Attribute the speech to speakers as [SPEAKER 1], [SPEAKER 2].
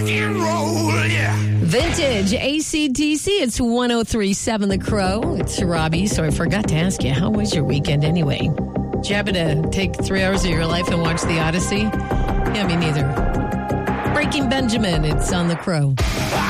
[SPEAKER 1] Vintage AC/DC. It's 103.7 The Crow. It's Robbie. So I forgot to ask you, how was your weekend anyway? Did you happen to take 3 hours of your life and watch The Odyssey? Yeah, me neither. Breaking Benjamin. It's on The Crow.